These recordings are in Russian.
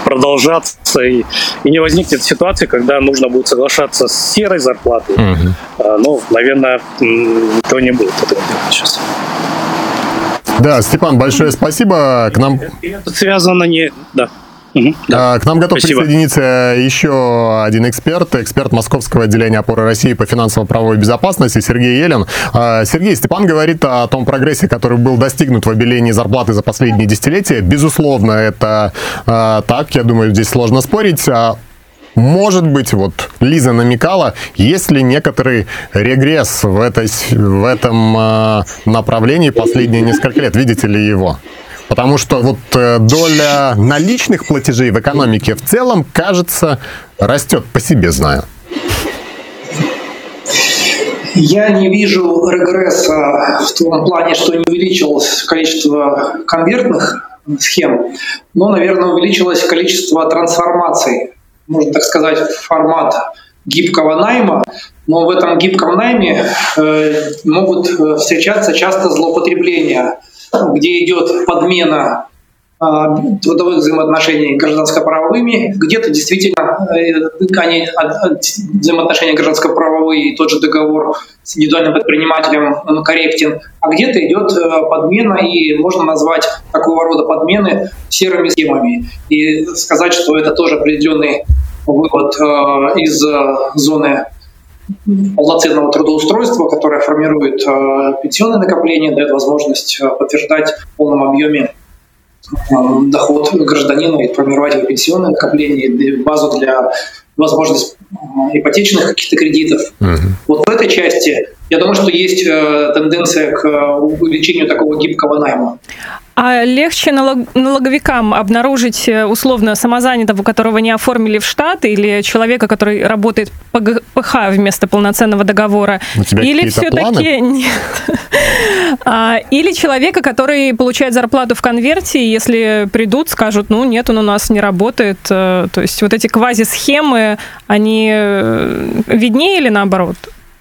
продолжаться, и не возникнет ситуации, когда нужно будет соглашаться с серой зарплатой. Ну, наверное, никто не будет этого делать сейчас. Да, Степан, большое спасибо. К нам... Это связано не... Да. К нам готов Спасибо. присоединиться еще один эксперт Московского отделения «Опоры России» по финансово-правовой безопасности Сергей Елин. Сергей, Степан говорит о том прогрессе, который был достигнут в обелении зарплаты за последние десятилетия. Безусловно, это так, я думаю, здесь сложно спорить. Может быть, вот Лиза намекала, есть ли некоторый регресс в этом направлении последние несколько лет? Видите ли его? Потому что вот доля наличных платежей в экономике в целом, кажется, растет, по себе знаю. Я не вижу регресса в том плане, что не увеличилось количество конвертных схем, но, наверное, увеличилось количество трансформаций, можно так сказать, формат гибкого найма. Но в этом гибком найме могут встречаться часто злоупотребления, где идет подмена трудовых взаимоотношений гражданско-правовыми, где-то действительно взаимоотношения гражданско-правовые и тот же договор с индивидуальным предпринимателем он корректен, а где-то идет подмена, и можно назвать такого рода подмены серыми схемами. И сказать, что это тоже определенный вывод из зоны полноценного трудоустройства, которое формирует пенсионное накопление, дает возможность подтверждать в полном объеме доход гражданина и формировать его пенсионное накопление, базу для возможности ипотечных каких-то кредитов. Вот в этой части, я думаю, что есть тенденция к увеличению такого гибкого найма. А легче налоговикам обнаружить условно самозанятого, которого не оформили в штат, или человека, который работает по ГПХ вместо полноценного договора? У тебя или все-таки нет? Или человека, который получает зарплату в конверте, и если придут, скажут, ну нет, он у нас не работает. То есть вот эти квази-схемы, они виднее или наоборот?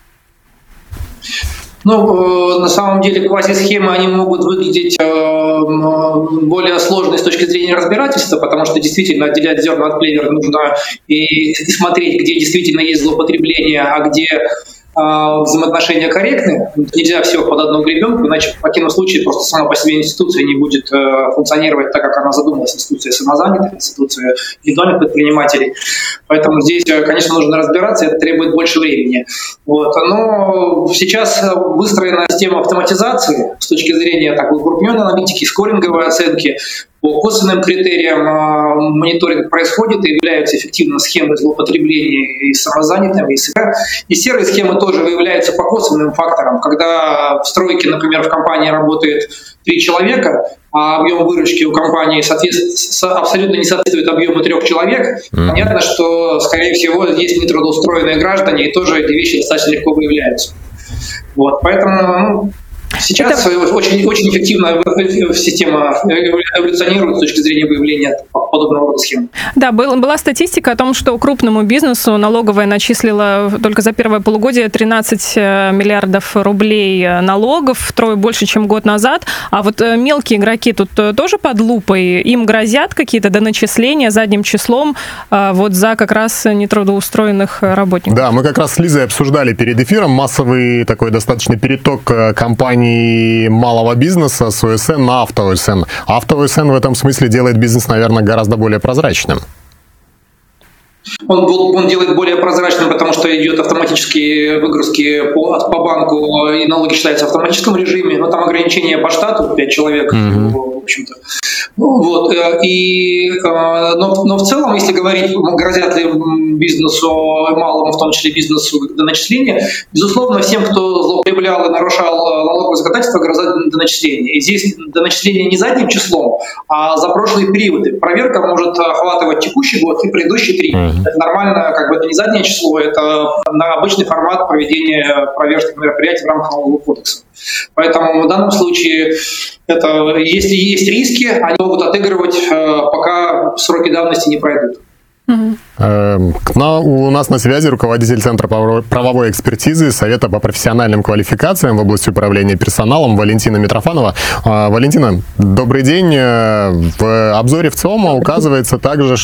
Ну, на самом деле квази-схемы, они могут выглядеть более сложной с точки зрения разбирательства, потому что действительно отделять зерна от плевел нужно и смотреть, где действительно есть злоупотребление, а где взаимоотношения корректны. Нельзя все под одну гребенку, иначе в противном случае просто сама по себе институция не будет функционировать так, как она задумалась. Институция самозанятых, институция индивидуальных предпринимателей. Поэтому здесь, конечно, нужно разбираться, это требует больше времени. Вот. Но сейчас выстроена система автоматизации с точки зрения такой крупнёй аналитики, скоринговой оценки. По косвенным критериям мониторинг происходит, и являются эффективно схемы злоупотребления и самозанятыми, и серые схемы тоже выявляются по косвенным факторам. Когда в стройке, например, в компании работает 3 человека, а объем выручки у компании абсолютно не соответствует объему 3 человек, понятно, что, скорее всего, есть нетрудоустроенные граждане, и тоже эти вещи достаточно легко выявляются. Вот, поэтому сейчас очень, очень эффективно система эволюционирует с точки зрения выявления подобного рода схем. Да, была статистика о том, что крупному бизнесу налоговая начислила только за первое полугодие 13 миллиардов рублей налогов, втрое больше, чем год назад. А вот мелкие игроки тут тоже под лупой. Им грозят какие-то доначисления задним числом вот за как раз нетрудоустроенных работников. Да, мы как раз с Лизой обсуждали перед эфиром массовый такой достаточно переток компаний малого бизнеса с ОСН на АвтоОСН. АвтоОСН в этом смысле делает бизнес, наверное, гораздо более прозрачным. Он делает более прозрачным, потому что идет автоматические выгрузки по банку, и налоги считаются в автоматическом режиме, но там ограничения по штату, 5 человек, в общем-то. Вот. Но в целом, если говорить, грозят ли бизнесу, малому, в том числе бизнесу, доначисления, безусловно, всем, кто злоупотреблял и нарушал налоговое законодательство, грозят доначисления. И здесь доначисления не задним числом, а за прошлые периоды. Проверка может охватывать текущий год и предыдущие 3. Это нормально, как бы это не заднее число, это обычный формат проведения проверочных мероприятий в рамках налогового кодекса. Поэтому в данном случае это, если есть риски, они могут отыгрывать, пока сроки давности не пройдут. У нас на связи руководитель Центра правовой экспертизы Совета по профессиональным квалификациям в области управления персоналом Валентина Митрофанова. Валентина, добрый день. В обзоре ВЦИОМа указывается также,